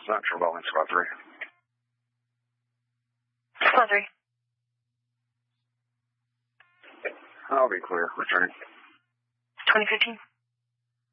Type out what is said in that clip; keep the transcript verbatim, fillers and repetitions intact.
Central Building, Squad three. Squad three. I'll be clear. Returning. twenty fifteen.